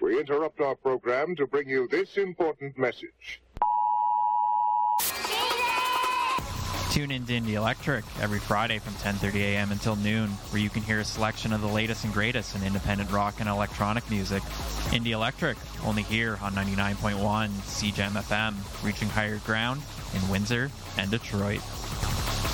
We interrupt our program to bring you this important message. Tune in to Indie Electric every Friday from 10:30 a.m. until noon, where you can hear a selection of the latest and greatest in independent rock and electronic music. Indie Electric, only here on 99.1 CGEM FM, reaching higher ground in Windsor and Detroit.